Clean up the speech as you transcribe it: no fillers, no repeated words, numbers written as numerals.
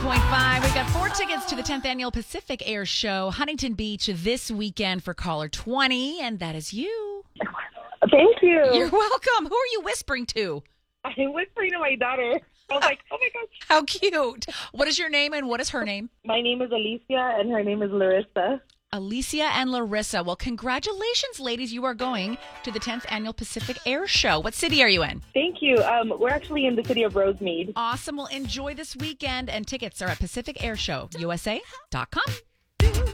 101.5. We've got 4 tickets to the 10th annual Pacific Air Show, Huntington Beach, this weekend for caller 20, and that is you. Thank you. You're welcome. Who are you whispering to? I'm whispering to my daughter. I was like, oh my gosh. How cute. What is your name and what is her name? My name is Alicia and her name is Larissa. Alicia and Larissa. Well, congratulations, ladies. You are going to the 10th annual Pacific Air Show. What city are you in? Thank you. We're actually in the city of Rosemead. Awesome. Well, enjoy this weekend, and tickets are at PacificAirShowUSA.com.